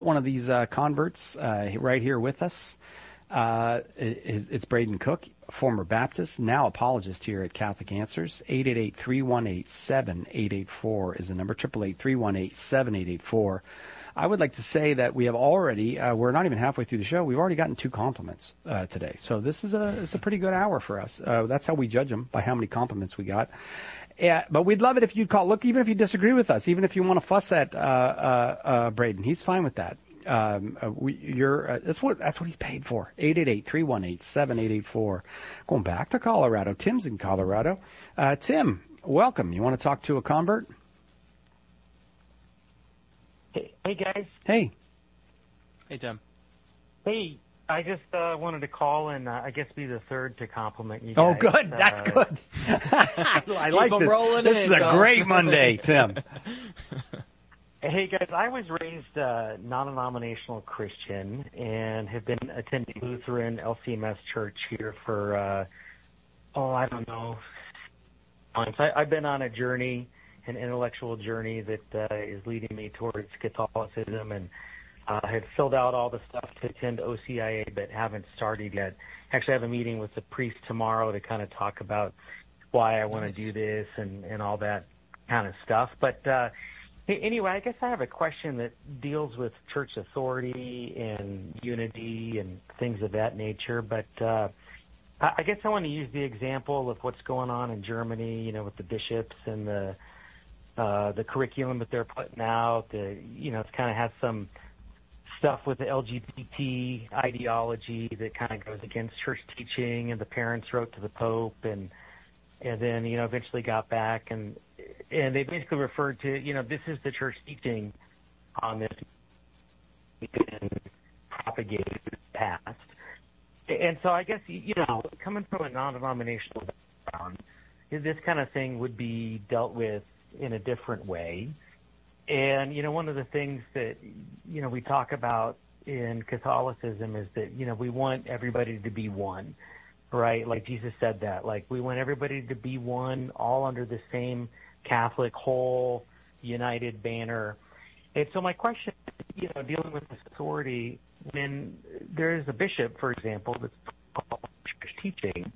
one of these converts right here with us. It's Braden Cook, former Baptist, now apologist here at Catholic Answers. 888-318-7884 is the number, 888-318-7884. I would like to say that we have already, we're not even halfway through the show, we've already gotten 2 compliments today. So this is a pretty good hour for us. That's how we judge them, by how many compliments we got. Yeah, but we'd love it if you'd call. Look, even if you disagree with us, even if you want to fuss at Braden, he's fine with that. That's what he's paid for. 888-318-7884. Going back to Colorado. Tim's in Colorado. Tim, welcome. You want to talk to a convert? Hey guys. Hey. Hey, Tim. Hey, I just wanted to call and I guess be the third to compliment you guys. Oh, good. That's good. I like this. This is a great Monday, Tim. Hey guys, I was raised non-denominational Christian and have been attending Lutheran LCMS church here for, I don't know. I've been on a journey, an intellectual journey that is leading me towards Catholicism, and had filled out all the stuff to attend OCIA, but haven't started yet. Actually, I have a meeting with the priest tomorrow to kind of talk about why I want to do this and all that kind of stuff. But anyway, I guess I have a question that deals with church authority and unity and things of that nature. But I guess I want to use the example of what's going on in Germany, with the bishops and the curriculum that they're putting out. It's kind of has some stuff with the LGBT ideology that kind of goes against church teaching, and the parents wrote to the Pope and then, eventually got back and they basically referred to, this is the church teaching on this and propagated in the past. And so I guess, coming from a non-denominational background, this kind of thing would be dealt with in a different way. And, one of the things that, we talk about in Catholicism is that, we want everybody to be one, right? Like Jesus said that, like we want everybody to be one, all under the same Catholic, whole, united banner. And so my question is, dealing with this authority, when there is a bishop, for example, that's called church teaching,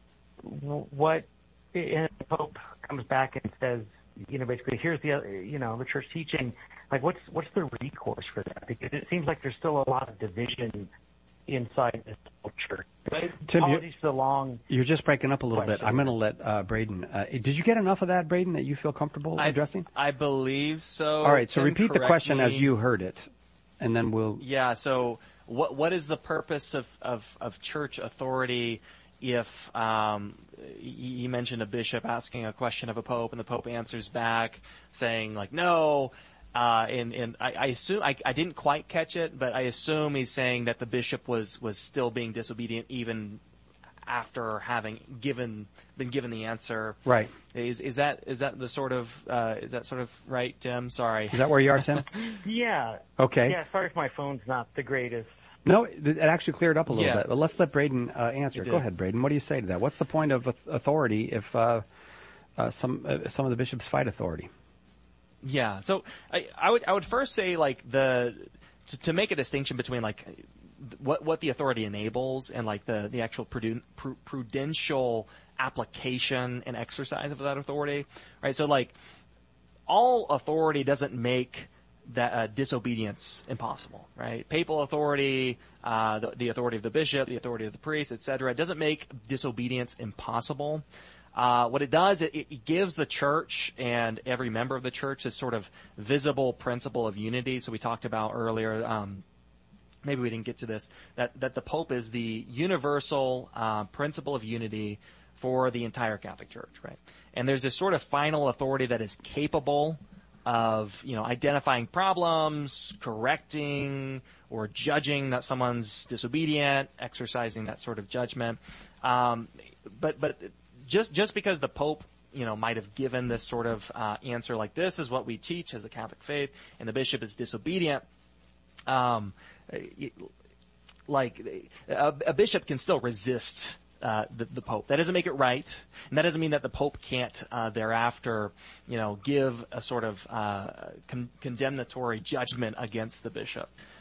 and the Pope comes back and says, basically, here's the church teaching. Like, what's the recourse for that? Because it seems like there's still a lot of division inside this church. Tim, apologies for the long. You're just breaking up a little bit. I'm going to let Braden. Did you get enough of that, Braden, that you feel comfortable addressing? I believe so. All right. So Tim, repeat the question as you heard it, and then we'll. Yeah. So what is the purpose of church authority? If you mentioned a bishop asking a question of a pope, and the pope answers back saying like no, and I assume I didn't quite catch it, but I assume he's saying that the bishop was still being disobedient even after having been given the answer. Right. Is that the sort of right, Tim? Sorry. Is that where you are, Tim? Yeah. Okay. Yeah. Sorry if my phone's not the greatest. No, it actually cleared up a little bit. But let's let Braden answer. Go ahead, Braden. What do you say to that? What's the point of authority if some of the bishops fight authority? Yeah. So I would first say like to make a distinction between like what the authority enables and like the actual prudential application and exercise of that authority, right? So like all authority doesn't make that disobedience impossible, right? Papal authority, the authority of the bishop, the authority of the priest, etc. It doesn't make disobedience impossible. What it does, it gives the church and every member of the church this sort of visible principle of unity. So we talked about earlier, maybe we didn't get to this, that the Pope is the universal principle of unity for the entire Catholic Church, right? And there's this sort of final authority that is capable of, identifying problems, correcting, or judging that someone's disobedient, exercising that sort of judgment. But just because the Pope, might have given this sort of answer like this is what we teach as the Catholic faith, and the bishop is disobedient, like a bishop can still resist the Pope. That doesn't make it right, and that doesn't mean that the Pope can't thereafter, give a sort of condemnatory judgment against the bishop.